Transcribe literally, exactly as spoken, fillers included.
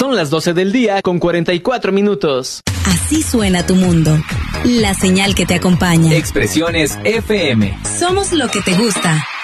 Son las doce del día con cuarenta y cuatro minutos. Así suena tu mundo. La señal que te acompaña. Expresiones F M. Somos lo que te gusta.